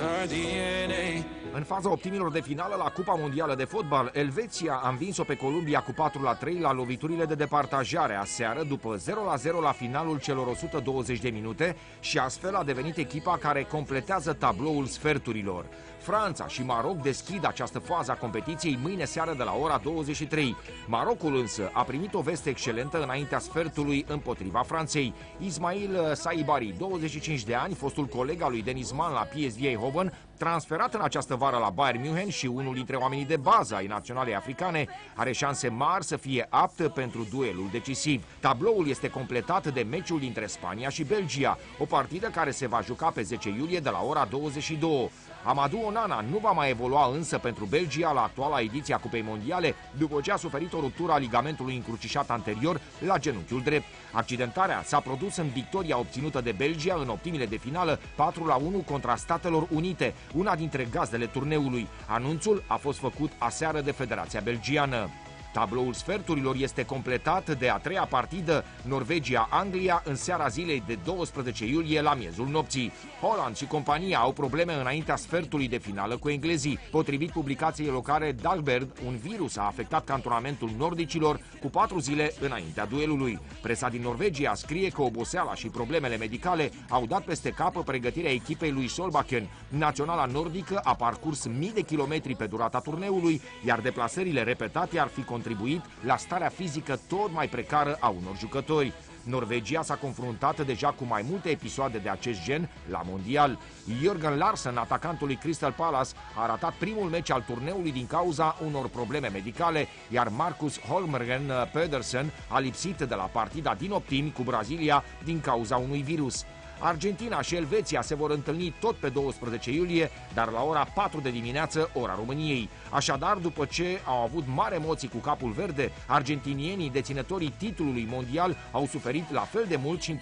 our DNA. În faza optimilor de finală la Cupa Mondială de Fotbal, Elveția a învins-o pe Columbia cu 4-3 la loviturile de departajare aseară, după 0-0 la finalul celor 120 de minute și astfel a devenit echipa care completează tabloul sferturilor. Franța și Maroc deschid această fază a competiției mâine seară de la ora 23. Marocul însă a primit o veste excelentă înaintea sfertului împotriva Franței. Ismail Saibari, 25 de ani, fostul coleg al lui Denis Mann la PSV Eindhoven, transferat în această vară la Bayern München și unul dintre oamenii de bază ai naționalei africane, are șanse mari să fie apt pentru duelul decisiv. Tabloul este completat de meciul dintre Spania și Belgia, o partidă care se va juca pe 10 iulie de la ora 22. Amadou Onana nu va mai evolua însă pentru Belgia la actuala ediție a Cupei Mondiale, după ce a suferit o ruptură a ligamentului încrucișat anterior la genunchiul drept. Accidentarea s-a produs în victoria obținută de Belgia în optimile de finală 4-1 contra Statelor Unite, una dintre gazdele turneului. Anunțul a fost făcut aseară de Federația Belgiană. Tabloul sferturilor este completat de a treia partidă, Norvegia-Anglia, în seara zilei de 12 iulie la miezul nopții. Holland și compania au probleme înaintea sfertului de finală cu englezii. Potrivit publicației locale Dagbert, un virus a afectat cantonamentul nordicilor cu 4 zile înaintea duelului. Presa din Norvegia scrie că oboseala și problemele medicale au dat peste cap pregătirea echipei lui Solbakken. Naționala nordică a parcurs mii de kilometri pe durata turneului, iar deplasările repetate ar fi contribuit la starea fizică tot mai precară a unor jucători. Norvegia s-a confruntat deja cu mai multe episoade de acest gen la mondial. Jørgen Larsen, atacantul lui Crystal Palace, a ratat primul meci al turneului din cauza unor probleme medicale, iar Marcus Holmgren Pedersen a lipsit de la partida din optimi cu Brazilia din cauza unui virus. Argentina și Elveția se vor întâlni tot pe 12 iulie, dar la ora 4 de dimineață, ora României. Așadar, după ce au avut mari emoții cu capul verde, argentinienii, deținătorii titlului mondial, au suferit la fel de mult și